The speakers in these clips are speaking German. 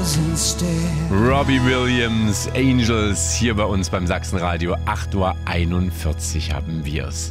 Robbie Williams, Angels, hier bei uns beim Sachsenradio. 8:41 Uhr haben wir's.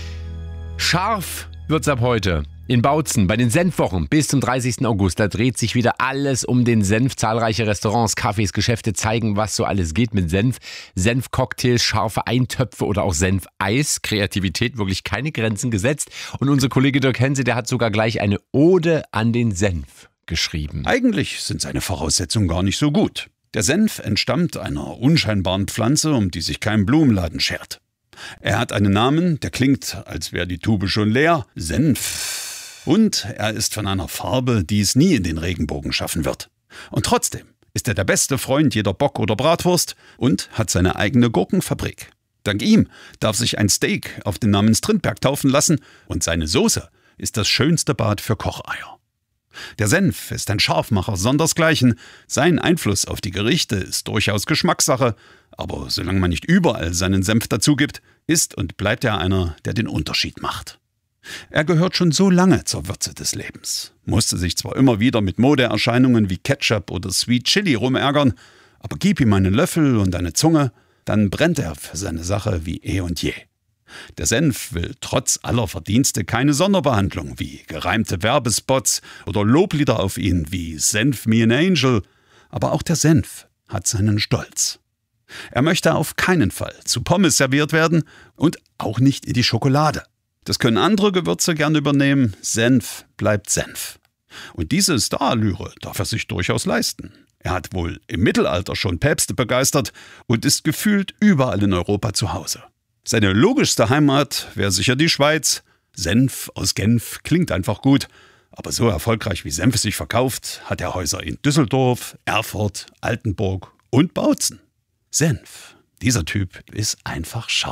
Scharf wird's ab heute. In Bautzen bei den Senfwochen bis zum 30. August, da dreht sich wieder alles um den Senf. Zahlreiche Restaurants, Cafés, Geschäfte zeigen, was so alles geht mit Senf. Senfcocktails, scharfe Eintöpfe oder auch Senfeis. Kreativität, wirklich keine Grenzen gesetzt. Und unser Kollege Dirk Hense, der hat sogar gleich eine Ode an den Senf geschrieben. Eigentlich sind seine Voraussetzungen gar nicht so gut. Der Senf entstammt einer unscheinbaren Pflanze, um die sich kein Blumenladen schert. Er hat einen Namen, der klingt, als wäre die Tube schon leer. Senf. Und er ist von einer Farbe, die es nie in den Regenbogen schaffen wird. Und trotzdem ist er der beste Freund jeder Bock- oder Bratwurst und hat seine eigene Gurkenfabrik. Dank ihm darf sich ein Steak auf den Namen Strindberg taufen lassen und seine Soße ist das schönste Bad für Kocheier. Der Senf ist ein Scharfmacher sondersgleichen. Sein Einfluss auf die Gerichte ist durchaus Geschmackssache. Aber solange man nicht überall seinen Senf dazu gibt, ist und bleibt er einer, der den Unterschied macht. Er gehört schon so lange zur Würze des Lebens, musste sich zwar immer wieder mit Modeerscheinungen wie Ketchup oder Sweet Chili rumärgern, aber gib ihm einen Löffel und eine Zunge, dann brennt er für seine Sache wie eh und je. Der Senf will trotz aller Verdienste keine Sonderbehandlung wie gereimte Werbespots oder Loblieder auf ihn wie Senf me an Angel, aber auch der Senf hat seinen Stolz. Er möchte auf keinen Fall zu Pommes serviert werden und auch nicht in die Schokolade. Das können andere Gewürze gern übernehmen. Senf bleibt Senf. Und diese Starallüre darf er sich durchaus leisten. Er hat wohl im Mittelalter schon Päpste begeistert und ist gefühlt überall in Europa zu Hause. Seine logischste Heimat wäre sicher die Schweiz. Senf aus Genf klingt einfach gut. Aber so erfolgreich wie Senf sich verkauft, hat er Häuser in Düsseldorf, Erfurt, Altenburg und Bautzen. Senf, dieser Typ ist einfach scharf.